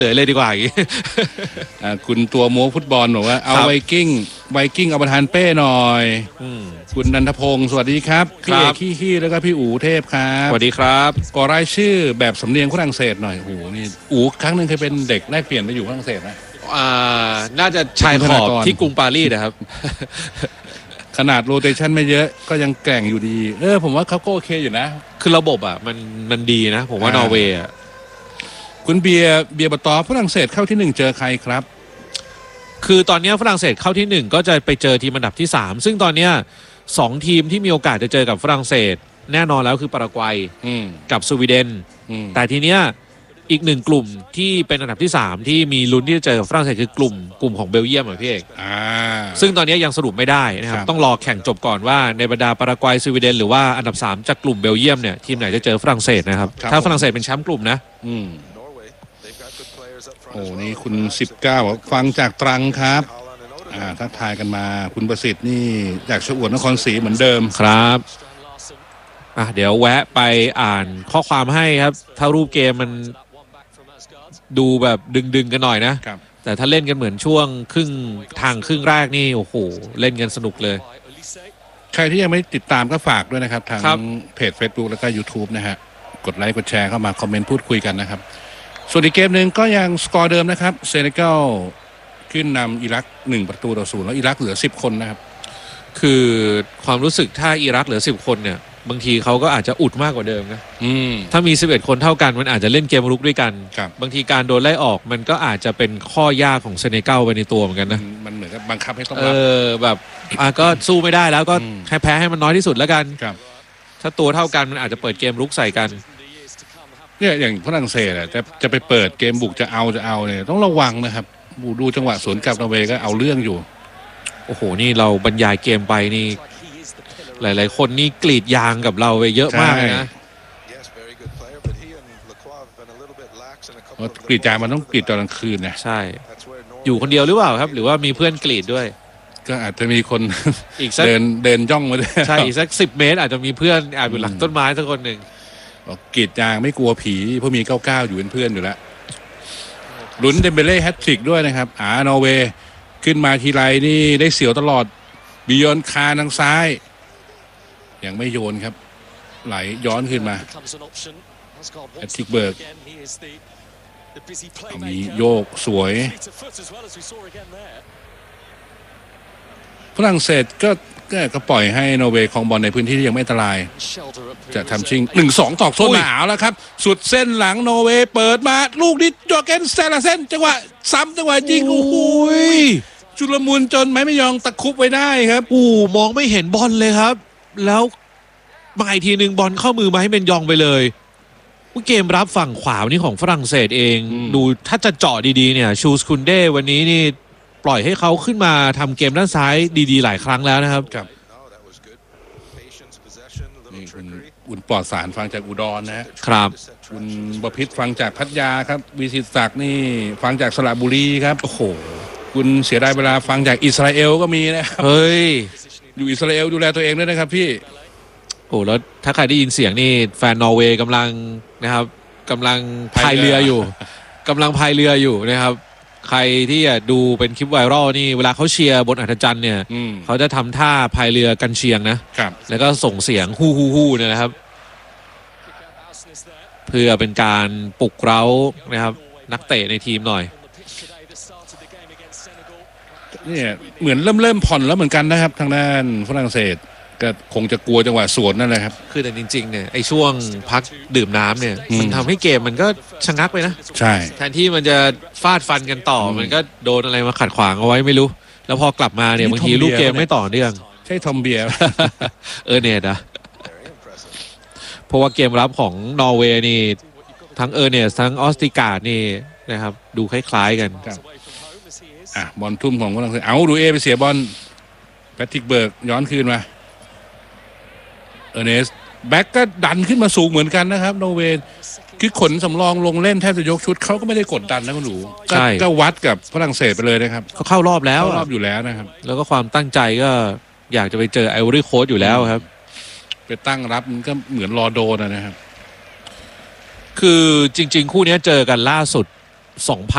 เลยดีกว่าอย่างนี้คุณตัวโม้ฟุตบอลบอกว่าเอาไวกิ้งเอาประธานเป้หน่อยคุณนันทพงศ์สวัสดีครับพี่เอกขี้แล้วก็พี่อู๋เทพครับสวัสดีครับขอรายชื่อแบบสำเนียงฝรั่งเศสหน่อยโอ้โหนี่อู๋ครั้งหนึ่งเคยเป็นเด็กแลกเปลี่ยนไปอยู่ฝรั่งเศสนะน่าจะชายขอบที่กรุงปารีสนะครับขนาดโรเตชันไม่เยอะก็ยังแกร่งอยู่ดีผมว่าเขาก็โอเคอยู่นะคือระบบมันดีนะผมว่านอร์เวย์คุณเบียร์บตอฝรั่งเศสเข้าที่1เจอใครครับคือตอนนี้ฝรั่งเศสเข้าที่1ก็จะไปเจอทีมอันดับที่3ซึ่งตอนนี้2ทีมที่มีโอกาสจะเจอกับฝรั่งเศสแน่นอนแล้วคือปารากวัยกับสวีเดนแต่ทีเนี้ยอีก1กลุ่มที่เป็นอันดับที่3ที่มีลุ้นที่จะเจอกับฝรั่งเศสคือกลุ่มของเบลเยียมพี่เอกซึ่งตอนนี้ยังสรุปไม่ได้นะครับต้องรอแข่งจบก่อนว่าในบรรดาปารากวัยสวีเดนหรือว่าอันดับ3จากกลุ่มเบลเยียมเนี่ยทีมไหนจะเจอฝรั่งเศสนะครับถ้าฝรั่งเศสเป็นแชมป์กลุ่มนะโอ้นี่คุณ19ฟังจากตรังครับทักทายกันมาคุณประสิทธิ์นี่จากชลบุรีนครศรีเหมือนเดิมครับเดี๋ยวแวะไปอ่านข้อความให้ครับถ้ารูปเกมมันดูแบบดึงกันหน่อยนะแต่ถ้าเล่นกันเหมือนช่วงครึ่งแรกนี่โอ้โหเล่นกันสนุกเลยใครที่ยังไม่ติดตามก็ฝากด้วยนะครับทางเพจ Facebook แล้วก็ YouTube นะฮะกดไลค์กดแชร์เข้ามาคอมเมนต์พูดคุยกันนะครับส่วนอีกเกมหนึ่งก็ยังสกอร์เดิมนะครับเซเนกัลขึ้นนำอิรัก1-0แล้วอิรักเหลือ10คนนะครับคือความรู้สึกถ้าอิรักเหลือ10คนเนี่ยบางทีเขาก็อาจจะอุดมากกว่าเดิมนะถ้ามี11คนเท่ากันมันอาจจะเล่นเกมรุกด้วยกันบางทีการโดนไล่ออกมันก็อาจจะเป็นข้อยากของเซเนกัลไปในตัวเหมือนกันนะมันเหมือนกับบังคับให้ต้องรับแบบก็สู้ไม่ได้แล้วก็ให้แพ้ให้มันน้อยที่สุดแล้วกันถ้าตัวเท่ากันมันอาจจะเปิดเกมรุกใส่กันเนี่ยอย่างฝรั่งเศสจะไปเปิดเกมบุกจะเอาเนี่ยต้องระวังนะครับดูจังหวะสวนกลับนอร์เวย์ก็เอาเรื่องอยู่โอ้โหนี่เราบรรยายเกมไปนี่หลายๆคนนี่กรีดยางกับเราไปเยอะมากเลยนะกรีดยางมันต้องกรีดตอนกลางคืนนะใช่อยู่คนเดียวหรือเปล่าครับหรือว่ามีเพื่อนกรีดด้วยก็อาจจะมีคนอีกเดินย่องมาด้วยใช่อีกสัก10 เมตรอาจจะมีเพื่อนอยู่หลังต้นไม้สักคนหนึ่งกรีดยางไม่กลัวผีเพราะมี99อยู่เป็นเพื่อนอยู่แล้วลุ้นเดมเบเล่แฮตทริกด้วยนะครับนอร์เวย์ขึ้นมาทีไรนี่ได้เสียวตลอดบิยอนคาทางซ้ายยังไม่โยนครับไหลย้อนขึ้นมาแฮตทริกเบิร์กมีโยกสวยฝรั่งเศสก็ปล่อยให้นอร์เวย์ครองบอลในพื้นที่ที่ยังไม่อันตรายจะทำชิง 1-2 ตอกส้นหนาวแล้วครับสุดเส้นหลังนอร์เวย์เปิดมาลูกนี้จอเกนแซลาเซนจังหวะซ้ำจังหวะยิงโอ้โหจุลมุนจนไม่ยอมตะคุบไว้ได้ครับมองไม่เห็นบอลเลยครับแล้วมาอีกทีหนึ่งบอลเข้ามือมาให้เมนยองไปเลยเกมรับฝั่งขวานี่ของฝรั่งเศสเองดูถ้าจะเจาะดีๆเนี่ยชูสคุนเด้วันนี้นี่ปล่อยให้เขาขึ้นมาทำเกมด้านซ้ายดีๆหลายครั้งแล้วนะครับนี่คุณอุ่นปลอดสารฟังจากอุดรนะครับคุณประพิษฟังจากพัทยาครับวิสิตศักดิ์นี่ฟังจากสระบุรีครับโอ้โหคุณเสียดายเวลาฟังจากอิสราเอลก็มีนะครับเฮ้ยอยู่อิสราเอลดูแลตัวเองด้วยนะครับพี่แล้วถ้าใครได้ยินเสียงนี่แฟนนอร์เวย์กำลังพายเรืออยู่นะครับใครที่ดูเป็นคลิปไวรัลนี่เวลาเขาเชียร์บนอัธจันทร์เนี่ยเขาจะทำท่าพายเรือกันเชียงนะครับแล้วก็ส่งเสียงฮู้เนี่ยนะครับเพื่อเป็นการปลุกเร้านะครับนักเตะในทีมหน่อยเนี่ยเหมือนเริ่มผ่อนแล้วเหมือนกันนะครับทางด้านฝรั่งเศสก็คงจะกลัวจังหวะสวนนั่นแหละครับคือแต่จริงๆเนี่ยไอ้ช่วงพักดื่มน้ำเนี่ยมันทำให้เกมมันก็ชะงักไปนะใช่แทนที่มันจะฟาดฟันกันต่อมันก็โดนอะไรมาขัดขวางเอาไว้ไม่รู้แล้วพอกลับมาเนี่ยบางทีลูกเกมไม่ต่อเนื่องใช่ทอมเบียร์เนี่ยนะเพราะว่าเกมรับของนอร์เวย์นี่ทั้งเนี่ยทั้งออสติการ์ดนี่นะครับดูคล้ายๆกันบอลทุ่มของฝรั่งเศสดูไปเสียบอลแพทริกเบิร์กย้อนคืนมาเนสแบ็กก็ดันขึ้นมาสูงเหมือนกันนะครับนอร์เวย์คือขนสำรองลงเล่นแทบจะยกชุดเขาก็ไม่ได้กดดันนะคุณหนูก็วัดกับฝรั่งเศสไปเลยนะครับเขาเข้ารอบแล้วรอบอยู่แล้วนะครับแล้วก็ความตั้งใจก็อยากจะไปเจอไอวอรี่โค้ชอยู่แล้วครับไปตั้งรับมันก็เหมือนรอโดนนะครับคือจริงๆคู่นี้เจอกันล่าสุด2000